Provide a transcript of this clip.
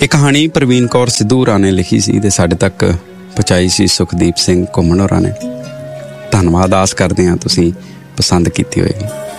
ਇਹ ਕਹਾਣੀ ਪ੍ਰਵੀਨ ਕੌਰ ਸਿੱਧੂ ਹੋਰਾਂ ਨੇ ਲਿਖੀ ਸੀ ਤੇ ਸਾਡੇ ਤੱਕ ਪਹੁੰਚਾਈ ਸੀ ਸੁਖਦੀਪ ਸਿੰਘ ਘੁੰਮਣ ਹੋਰਾਂ ਨੇ। ਧੰਨਵਾਦ। ਆਸ ਕਰਦੇ ਹਾਂ ਤੁਸੀਂ ਪਸੰਦ ਕੀਤੀ ਹੋਏਗੀ।